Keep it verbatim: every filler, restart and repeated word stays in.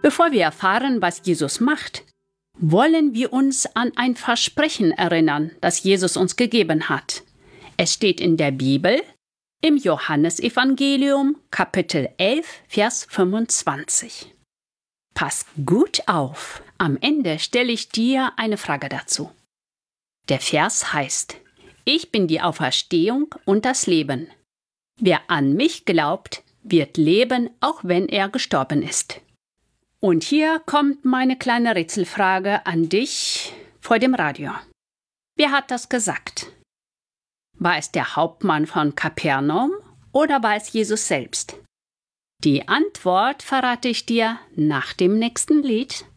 Bevor wir erfahren, was Jesus macht, wollen wir uns an ein Versprechen erinnern, das Jesus uns gegeben hat. Es steht in der Bibel, im Johannesevangelium, Kapitel elf, Vers fünfundzwanzig. Pass gut auf, am Ende stelle ich dir eine Frage dazu. Der Vers heißt: Ich bin die Auferstehung und das Leben. Wer an mich glaubt, wird leben, auch wenn er gestorben ist. Und hier kommt meine kleine Rätselfrage an dich vor dem Radio. Wer hat das gesagt? War es der Hauptmann von Kapernaum oder war es Jesus selbst? Die Antwort verrate ich dir nach dem nächsten Lied.